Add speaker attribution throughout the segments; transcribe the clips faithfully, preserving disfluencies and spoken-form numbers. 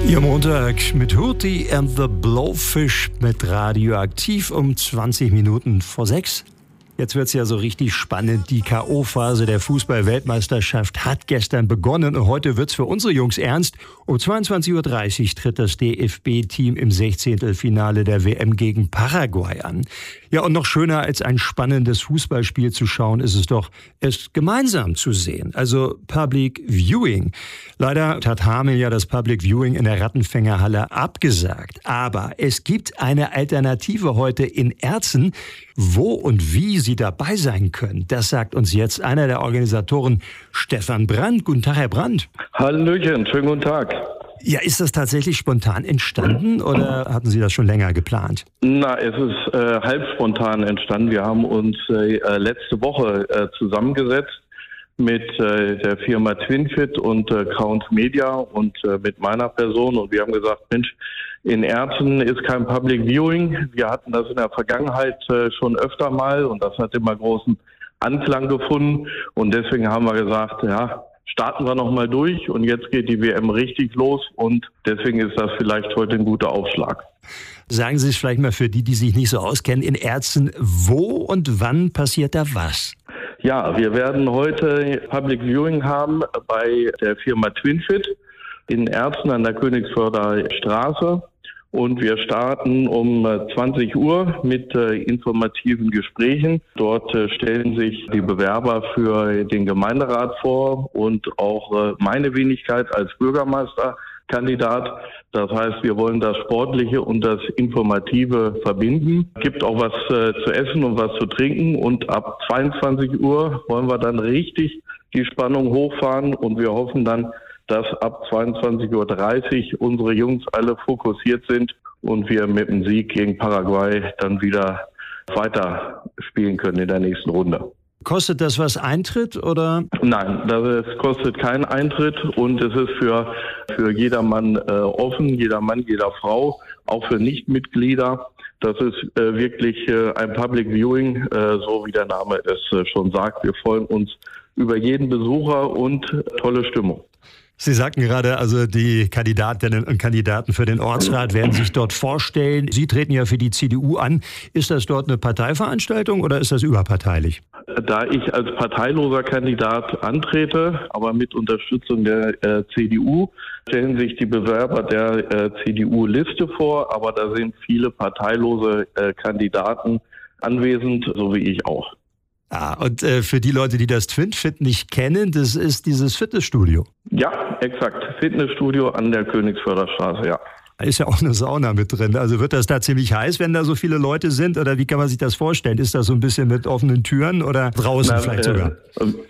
Speaker 1: Ihr Montag mit Hootie and the Blowfish mit Radioaktiv um zwanzig Minuten vor sechs. Jetzt wird's ja so richtig spannend. Die K O-Phase der Fußball-Weltmeisterschaft hat gestern begonnen und heute wird's für unsere Jungs ernst. Um zweiundzwanzig Uhr dreißig tritt das D F B-Team im Sechzehntelfinale der W M gegen Paraguay an. Ja, und noch schöner als ein spannendes Fußballspiel zu schauen, ist es doch, es gemeinsam zu sehen. Also Public Viewing. Leider hat Hameln ja das Public Viewing in der Rattenfängerhalle abgesagt. Aber es gibt eine Alternative heute in Erzen. Wo und wie Sie dabei sein können, das sagt uns jetzt einer der Organisatoren, Stefan Brandt. Guten Tag, Herr Brandt.
Speaker 2: Hallöchen, schönen guten Tag.
Speaker 1: Ja, ist das tatsächlich spontan entstanden oder hatten Sie das schon länger geplant?
Speaker 2: Na, es ist äh, halb spontan entstanden. Wir haben uns äh, letzte Woche äh, zusammengesetzt mit äh, der Firma TwinFit und äh, Count Media und äh, mit meiner Person und wir haben gesagt, Mensch, in Erzen ist kein Public Viewing. Wir hatten das in der Vergangenheit äh, schon öfter mal und das hat immer großen Anklang gefunden und deswegen haben wir gesagt, ja, starten wir nochmal durch und jetzt geht die W M richtig los und deswegen ist das vielleicht heute ein guter Aufschlag.
Speaker 1: Sagen Sie es vielleicht mal für die, die sich nicht so auskennen, in Erzen, wo und wann passiert da was?
Speaker 2: Ja, wir werden heute Public Viewing haben bei der Firma TwinFit in Erzen an der Königsförder Straße. Und wir starten um zwanzig Uhr mit äh, informativen Gesprächen. Dort äh, stellen sich die Bewerber für den Gemeinderat vor und auch äh, meine Wenigkeit als Bürgermeisterkandidat. Das heißt, wir wollen das Sportliche und das Informative verbinden. Es gibt auch was äh, zu essen und was zu trinken. Und ab zweiundzwanzig Uhr wollen wir dann richtig die Spannung hochfahren und wir hoffen dann, dass ab zweiundzwanzig Uhr dreißig unsere Jungs alle fokussiert sind und wir mit dem Sieg gegen Paraguay dann wieder weiter spielen können in der nächsten Runde.
Speaker 1: Kostet das was Eintritt oder?
Speaker 2: Nein, das kostet keinen Eintritt und es ist für, für jedermann äh, offen, jeder Mann, jeder Frau, auch für Nichtmitglieder. Das ist äh, wirklich äh, ein Public Viewing, äh, so wie der Name es äh, schon sagt. Wir freuen uns über jeden Besucher und tolle Stimmung.
Speaker 1: Sie sagten gerade, also die Kandidatinnen und Kandidaten für den Ortsrat werden sich dort vorstellen. Sie treten ja für die C D U an. Ist das dort eine Parteiveranstaltung oder ist das überparteilich?
Speaker 2: Da ich als parteiloser Kandidat antrete, aber mit Unterstützung der äh, C D U, stellen sich die Bewerber der äh, C D U-Liste vor. Aber da sind viele parteilose äh, Kandidaten anwesend, so wie ich auch.
Speaker 1: Ah, und äh, für die Leute, die das TwinFit nicht kennen, das ist dieses Fitnessstudio.
Speaker 2: Ja, exakt. Fitnessstudio an der Königsförder Straße, ja.
Speaker 1: Da ist ja auch eine Sauna mit drin. Also wird das da ziemlich heiß, wenn da so viele Leute sind? Oder wie kann man sich das vorstellen? Ist das so ein bisschen mit offenen Türen oder draußen na, vielleicht
Speaker 2: äh,
Speaker 1: sogar?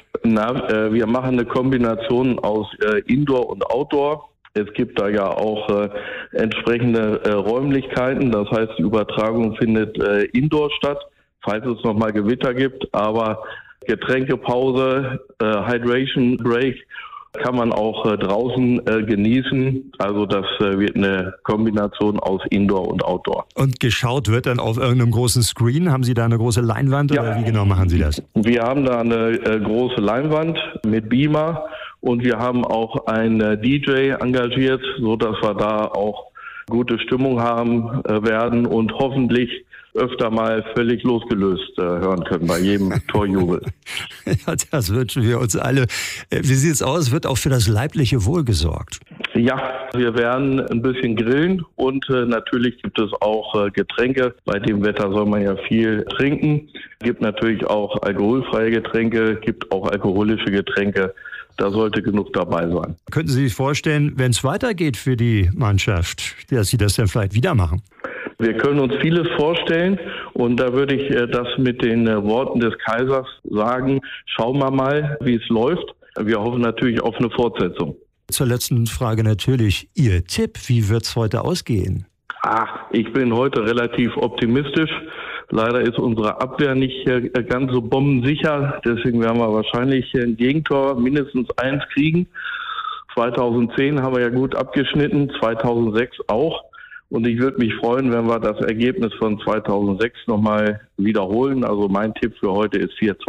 Speaker 2: Na, äh, wir machen eine Kombination aus äh, Indoor und Outdoor. Es gibt da ja auch äh, entsprechende äh, Räumlichkeiten. Das heißt, die Übertragung findet äh, Indoor statt, falls es nochmal Gewitter gibt. Aber Getränkepause, äh, Hydration Break kann man auch äh, draußen äh, genießen. Also das äh, wird eine Kombination aus Indoor und Outdoor.
Speaker 1: Und geschaut wird dann auf irgendeinem großen Screen? Haben Sie da eine große Leinwand
Speaker 2: ja.
Speaker 1: oder wie genau machen Sie das?
Speaker 2: Wir haben da eine äh, große Leinwand mit Beamer und wir haben auch einen äh, D J engagiert, so dass wir da auch gute Stimmung haben äh, werden und hoffentlich öfter mal völlig losgelöst äh, hören können bei jedem Torjubel.
Speaker 1: Ja, das wünschen wir uns alle. Wie sieht es aus? Wird auch für das leibliche Wohl gesorgt?
Speaker 2: Ja, wir werden ein bisschen grillen und äh, natürlich gibt es auch äh, Getränke. Bei dem Wetter soll man ja viel trinken. Es gibt natürlich auch alkoholfreie Getränke, gibt auch alkoholische Getränke. Da sollte genug dabei sein.
Speaker 1: Könnten Sie sich vorstellen, wenn es weitergeht für die Mannschaft, dass Sie das dann vielleicht wieder machen?
Speaker 2: Wir können uns vieles vorstellen und da würde ich äh, das mit den äh, Worten des Kaisers sagen, schauen wir mal, wie es läuft. Wir hoffen natürlich auf eine Fortsetzung.
Speaker 1: Zur letzten Frage natürlich Ihr Tipp, wie wird es heute ausgehen?
Speaker 2: Ach, ich bin heute relativ optimistisch. Leider ist unsere Abwehr nicht äh, ganz so bombensicher, deswegen werden wir wahrscheinlich ein Gegentor mindestens eins kriegen. zweitausendzehn haben wir ja gut abgeschnitten, zweitausendsechs auch. Und ich würde mich freuen, wenn wir das Ergebnis von zweitausendsechs nochmal wiederholen. Also mein Tipp für heute ist vier zwei.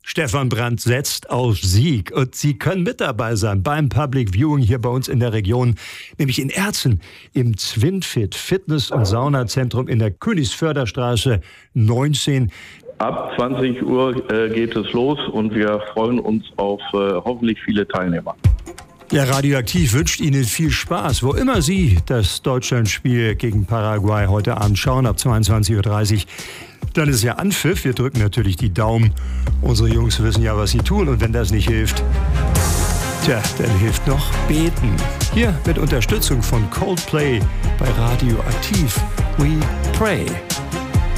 Speaker 1: Stefan Brandt setzt auf Sieg und Sie können mit dabei sein beim Public Viewing hier bei uns in der Region, nämlich in Erzen im Twinfit Fitness- und Saunazentrum in der Königsförderstraße neunzehn.
Speaker 2: Ab zwanzig Uhr äh, geht es los und wir freuen uns auf äh, hoffentlich viele Teilnehmer.
Speaker 1: Ja, Radioaktiv wünscht Ihnen viel Spaß, wo immer Sie das Deutschlandspiel gegen Paraguay heute Abend schauen, ab zweiundzwanzig Uhr dreißig. Dann ist ja Anpfiff. Wir drücken natürlich die Daumen. Unsere Jungs wissen ja, was sie tun. Und wenn das nicht hilft, tja, dann hilft noch beten. Hier mit Unterstützung von Coldplay bei Radioaktiv. We pray.